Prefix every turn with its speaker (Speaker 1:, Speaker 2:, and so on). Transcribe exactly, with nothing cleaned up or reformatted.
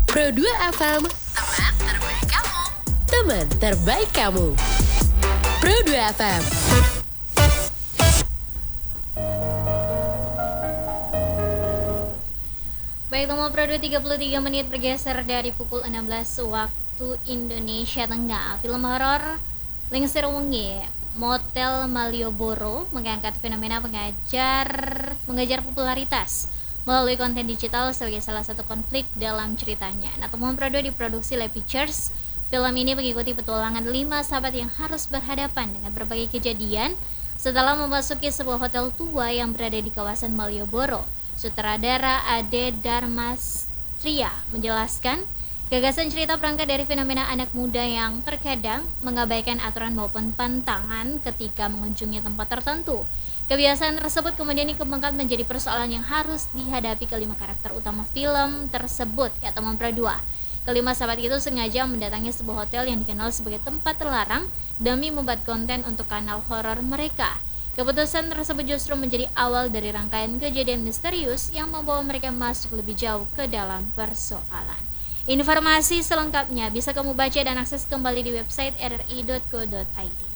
Speaker 1: Pro dua F M, teman terbaik kamu. Teman terbaik kamu. Pro dua F M.
Speaker 2: Baik, nomor Pro dua tiga puluh tiga menit bergeser dari pukul enam belas waktu Indonesia Tengah. Film horor Lengser Wengi Motel Malioboro mengangkat fenomena pengajar mengejar popularitas melalui konten digital sebagai salah satu konflik dalam ceritanya. Nah, temuan Pro dua diproduksi Lab Pictures. Film ini mengikuti petualangan lima sahabat yang harus berhadapan dengan berbagai kejadian setelah memasuki sebuah hotel tua yang berada di kawasan Malioboro. Sutradara Ade Darmastria menjelaskan, gagasan cerita berangkat dari fenomena anak muda yang terkadang mengabaikan aturan maupun pantangan ketika mengunjungi tempat tertentu. Kebiasaan tersebut kemudian dikembangkan menjadi persoalan yang harus dihadapi kelima karakter utama film tersebut, kata Pro dua. Kelima sahabat itu sengaja mendatangi sebuah hotel yang dikenal sebagai tempat terlarang demi membuat konten untuk kanal horor mereka. Keputusan tersebut justru menjadi awal dari rangkaian kejadian misterius yang membawa mereka masuk lebih jauh ke dalam persoalan. Informasi selengkapnya bisa kamu baca dan akses kembali di website r r i dot co dot i d.